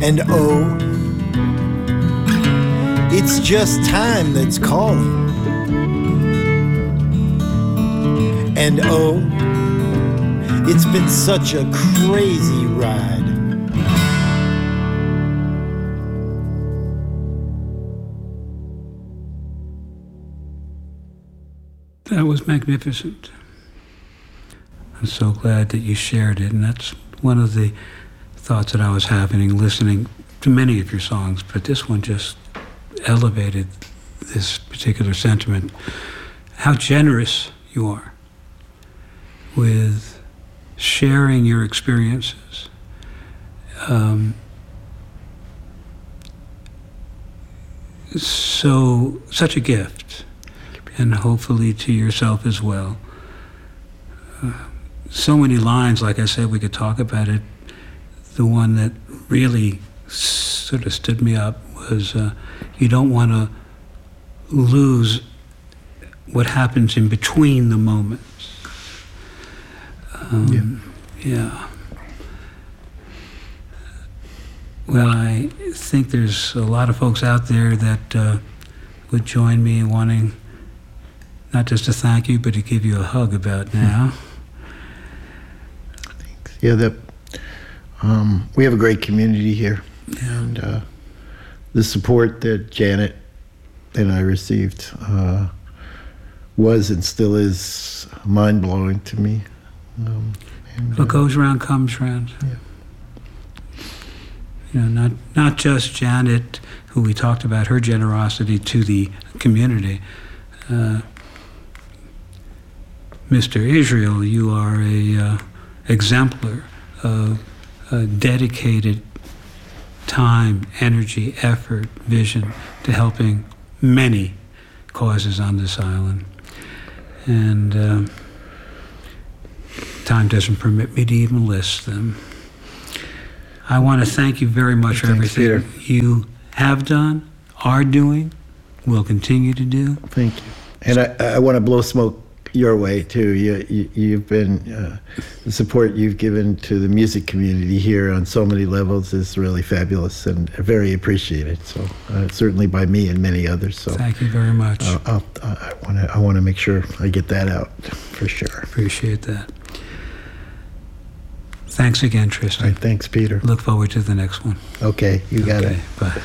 And oh, it's just time that's calling. And oh, it's been such a crazy ride. That was magnificent. I'm so glad that you shared it, and that's one of the thoughts that I was having listening to many of your songs, but this one just elevated this particular sentiment. How generous you are with sharing your experiences. Such a gift, and hopefully to yourself as well. So many lines, like I said, we could talk about it. The one that really sort of stood me up was, you don't want to lose what happens in between the moments. Yeah. Well, I think there's a lot of folks out there that would join me in wanting not just to thank you, but to give you a hug about now. Thanks. Yeah, we have a great community here. Yeah. And the support that Janet and I received was and still is mind-blowing to me. What goes around comes around. Yeah. You know, not just Janet, who we talked about, her generosity to the community. Mr. Israel, you are a exemplar of dedicated time, energy, effort, vision to helping many causes on this island. And time doesn't permit me to even list them. I want to thank you very much for everything you have done, are doing, will continue to do. Thank you. And I want to blow smoke your way too. You've been the support you've given to the music community here on so many levels is really fabulous and very appreciated. So certainly by me and many others. So thank you very much. I want to make sure I get that out for sure. Appreciate that. Thanks again, Tristan. All right, thanks, Peter. Look forward to the next one. Okay, you got it. Bye.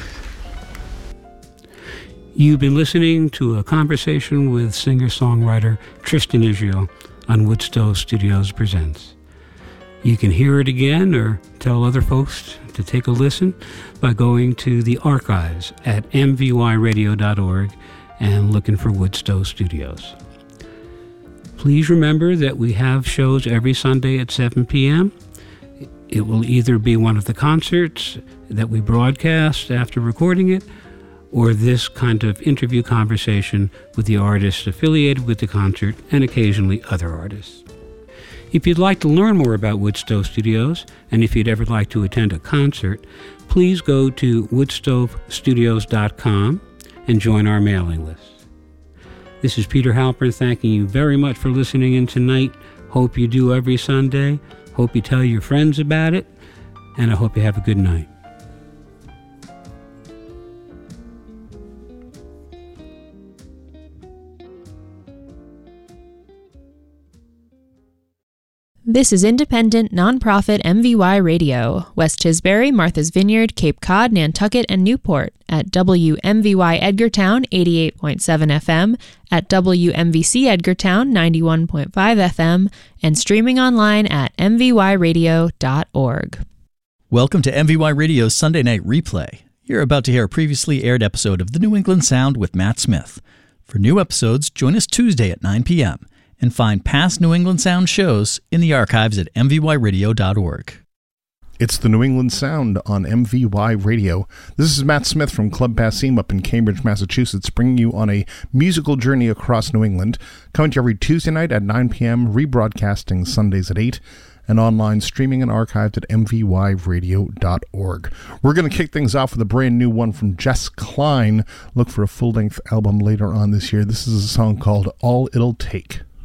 You've been listening to a conversation with singer-songwriter Tristan Israel on Woodstove Studios Presents. You can hear it again or tell other folks to take a listen by going to the archives at mvyradio.org and looking for Woodstove Studios. Please remember that we have shows every Sunday at 7 p.m. It will either be one of the concerts that we broadcast after recording it, or this kind of interview conversation with the artists affiliated with the concert and occasionally other artists. If you'd like to learn more about Woodstove Studios, and if you'd ever like to attend a concert, please go to woodstovestudios.com and join our mailing list. This is Peter Halpern thanking you very much for listening in tonight. Hope you do every Sunday. Hope you tell your friends about it. And I hope you have a good night. This is independent, nonprofit MVY Radio, West Tisbury, Martha's Vineyard, Cape Cod, Nantucket, and Newport at WMVY Edgartown 88.7 FM, at WMVC Edgartown 91.5 FM, and streaming online at mvyradio.org. Welcome to MVY Radio's Sunday Night Replay. You're about to hear a previously aired episode of The New England Sound with Matt Smith. For new episodes, join us Tuesday at 9 p.m. and find past New England Sound shows in the archives at mvyradio.org. It's the New England Sound on MVY Radio. This is Matt Smith from Club Passim up in Cambridge, Massachusetts, bringing you on a musical journey across New England, coming to you every Tuesday night at 9 p.m., rebroadcasting Sundays at 8, and online streaming and archived at mvyradio.org. We're going to kick things off with a brand new one from Jess Klein. Look for a full-length album later on this year. This is a song called All It'll Take.